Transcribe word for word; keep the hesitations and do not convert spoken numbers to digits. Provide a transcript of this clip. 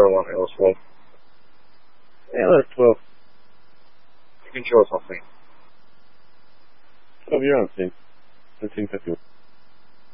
one, L S twelve. L S twelve. You can show us something. twelve, you're on scene. thirteen fifty-one.